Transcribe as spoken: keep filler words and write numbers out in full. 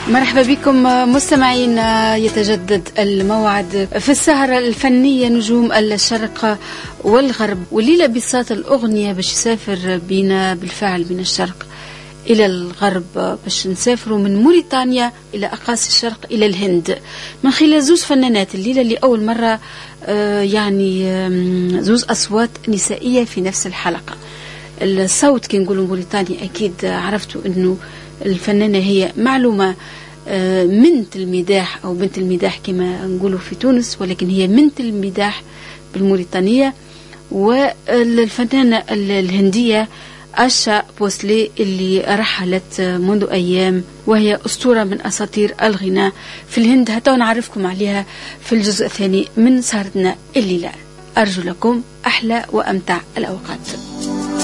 مرحبا بكم مستمعين. يتجدد الموعد في السهرة الفنية نجوم الشرق والغرب، والليلة بساط الأغنية باش يسافر بينا بالفعل من الشرق إلى الغرب، باش نسافروا من موريتانيا إلى أقاصي الشرق إلى الهند من خلال زوز فنانات الليلة اللي أول مرة يعني زوز أصوات نسائية في نفس الحلقة. الصوت كي نقولوا موريتاني أكيد عرفتوا أنه الفنانة هي معلومة منت المداح أو بنت المداح كما نقولوا في تونس، ولكن هي منت المداح بالموريتانية. والفنانة الهندية آشا بوسلي اللي رحلت منذ أيام، وهي أسطورة من أساطير الغناء في الهند، حتى نعرفكم عليها في الجزء الثاني من سهرتنا الليلة. أرجو لكم أحلى وأمتع الأوقات.